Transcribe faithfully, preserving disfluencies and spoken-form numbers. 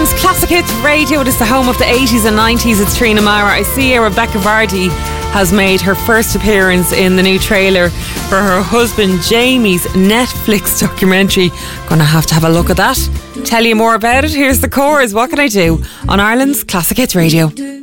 Ireland's Classic Hits Radio. It is the home of the eighties and nineties. It's Trina Mara. I see here Rebecca Vardy has made her first appearance in the new trailer for her husband Jamie's Netflix documentary. Gonna have to have a look at that. Tell you more about it. Here's the chorus. What can I do on Ireland's Classic Hits Radio?